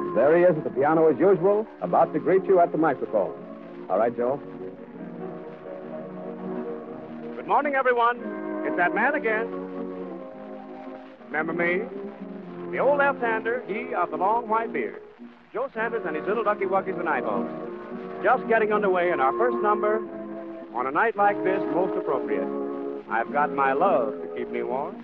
There he is at the piano as usual, about to greet you at the microphone. All right, Joe. Good morning, everyone. It's that man again. Remember me? The old left-hander, he of the long white beard. Joe Sanders and his little ducky wuckies and eyeballs. Just getting underway in our first number on a night like this, most appropriate. I've got my love to keep me warm.